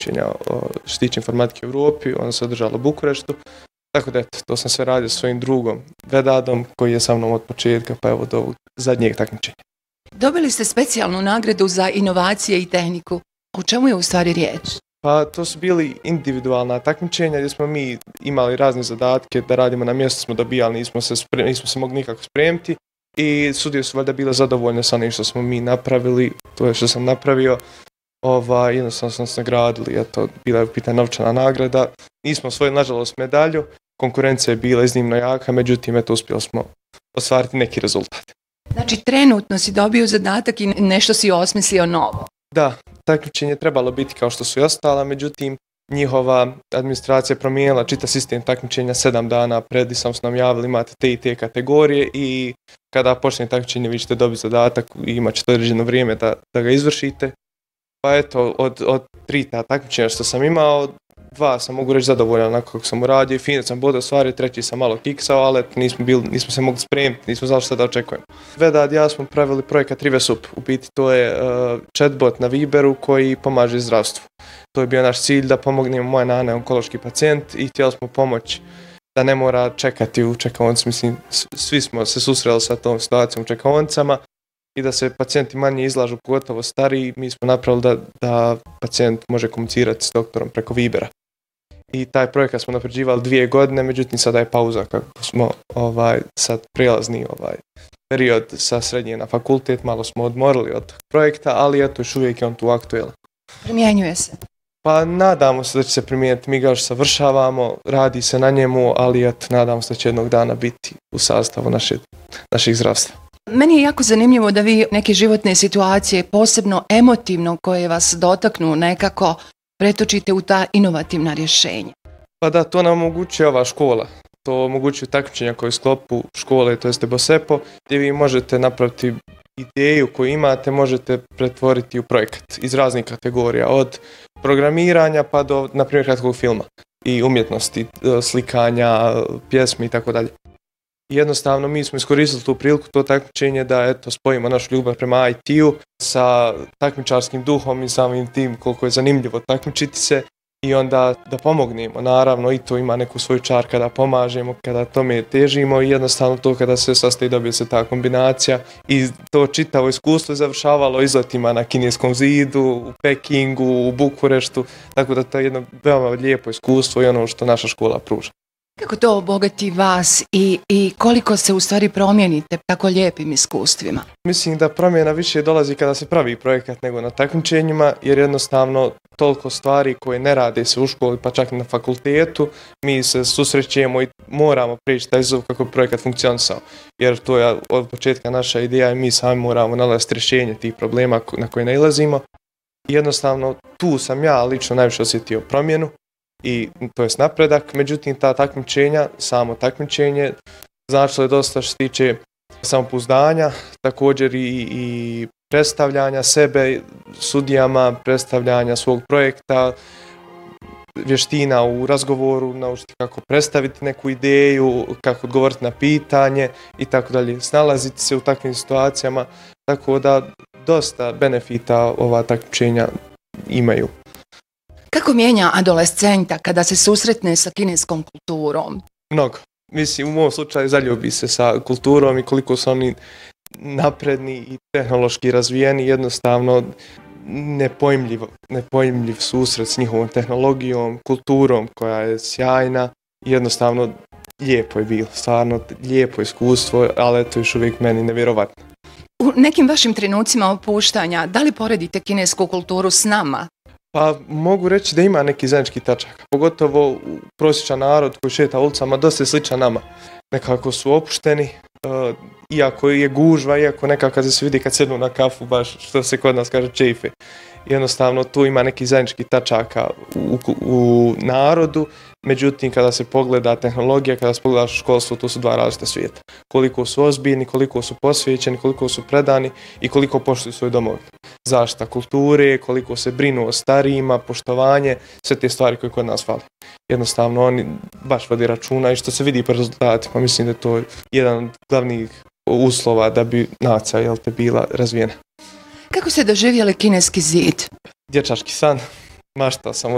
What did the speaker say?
takmičenja što tiče informatike u Europi, ono se održalo u Bukureštu. Tako da eto, to sam sve radio svojim drugom Vedadom koji je sa mnom od početka pa evo do ovog zadnjeg takmičenja. Dobili ste specijalnu nagradu za inovacije i tehniku. O čemu je u stvari riječ? Pa to su bili individualna takmičenja gdje smo mi imali razne zadatke da radimo na mjestu, smo dobijali, nismo se mogli nikako spremiti i sudije su valjda bile zadovoljne sa onim što smo mi napravili, to je što sam napravio. Jednostavno smo se nagradili, eto, bila je pitanja novčana nagrada. Nismo osvojili, nažalost, medalju, konkurencija je bila iznimno jaka, međutim, eto, uspjeli smo ostvariti neki rezultat. Znači, trenutno si dobio zadatak i nešto si osmislio novo. Da, takmičenje je trebalo biti kao što su i ostala, međutim, njihova administracija je promijenila čitav sistem takmičenja 7 dana pred, samo su nam javili imate te i te kategorije i kada počne takmičenje vi ćete dobiti zadatak i imat ćete određeno vrijeme da ga izvršite. Pa eto, od 3 ta takmičenja što sam imao, 2 sam mogu reći zadovoljan onako kako sam uradio, fino sam bodo stvari, 3 sam malo kiksao, ali nismo se mogli spremiti, nismo znali šta da očekujemo. Vedad ja smo pravili projekat Rivesup, u biti to je chatbot na Viberu koji pomaže zdravstvu. To je bio naš cilj da pomognemo, moja nana je onkološki pacijent i htjeli smo pomoći da ne mora čekati u čekaonici, mislim svi smo se susreli sa tom situacijom u čekaonicama i da se pacijenti manje izlažu, pogotovo stariji, mi smo napravili da pacijent može komunicirati s doktorom preko Vibera. I taj projekat smo napređivali 2 godine, međutim sada je pauza kako smo sad prijelazni period sa srednje na fakultet, malo smo odmorili od projekta, ali eto još uvijek je on tu aktualan. Primjenjuje se? Pa nadamo se da će se primijeniti, mi ga još savršavamo, radi se na njemu, ali eto nadamo se da će jednog dana biti u sastavu našeg zdravstva. Meni je jako zanimljivo da vi neke životne situacije, posebno emotivno koje vas dotaknu, nekako pretočite u ta inovativna rješenja. Pa da, to nam omogućuje ova škola. To omogućuju takmičenja koje u sklopu škole, to jeste Bosepo, gdje vi možete napraviti ideju koju imate, možete pretvoriti u projekat iz raznih kategorija, od programiranja pa do, na primjer, kratkog filma i umjetnosti, slikanja, pjesmi i tako dalje. Jednostavno mi smo iskoristili tu priliku, to takmičenje da eto spojimo našu ljubav prema IT-u sa takmičarskim duhom i samim tim koliko je zanimljivo takmičiti se i onda da pomognemo. Naravno i to ima neku svoju čar kada pomažemo, kada tome težimo i jednostavno to kada se sastaje dobije se ta kombinacija i to čitavo iskustvo je završavalo izletima na Kineskom zidu, u Pekingu, u Bukureštu, tako da to je jedno veoma lijepo iskustvo i ono što naša škola pruža. Kako to obogati vas i koliko se u stvari promijenite tako lijepim iskustvima? Mislim da promjena više dolazi kada se pravi projekat nego na takmičenjima, jer jednostavno toliko stvari koje ne rade se u školi pa čak i na fakultetu, mi se susrećemo i moramo prijeći taj izazov kako bi projekat funkcionisao. Jer to je od početka naša ideja i mi sami moramo nalaziti rješenje tih problema na koje nailazimo. I jednostavno tu sam ja lično najviše osjetio promjenu. I to je napredak, međutim ta takmičenja, samo takmičenje značilo je dosta što se tiče samopouzdanja, također i predstavljanja sebe sudijama, predstavljanja svog projekta, vještina u razgovoru, naučiti kako predstaviti neku ideju, kako odgovoriti na pitanje i tako dalje, snalaziti se u takvim situacijama, tako da dosta benefita ova takmičenja imaju. Kako mijenja adolescenta kada se susretne sa kineskom kulturom? Mnogo. Mislim, u mom slučaju zaljubi se sa kulturom i koliko su oni napredni i tehnološki razvijeni, jednostavno nepojmljiv susret s njihovom tehnologijom, kulturom koja je sjajna. Jednostavno, lijepo je bilo, stvarno lijepo iskustvo, ali to je još uvijek meni nevjerovatno. U nekim vašim trenucima opuštanja, da li poredite kinesku kulturu s nama? Pa mogu reći da ima neki zajednički tačaka, pogotovo prosječan narod koji šeta ulicama dosta je sličan nama. Nekako su opušteni, iako je gužva, iako nekako kad se vidi kad sednu na kafu, baš što se kod nas kaže čejfe. Jednostavno tu ima neki zajednički tačaka u narodu, međutim kada se pogleda tehnologija, kada se pogleda školstvo, to su 2 različita svijeta. Koliko su ozbiljni, koliko su posvećeni, koliko su predani i koliko poštuju svoju domovinu. Zaštita kulture, koliko se brinu o starijima, poštovanje, sve te stvari koje kod nas fale. Jednostavno oni baš vodi računa i što se vidi po rezultatima, mislim da je to jedan od glavnih uslova da bi nacija bila razvijena. Kako ste doživjeli Kineski zid? Dječački san, maštao sam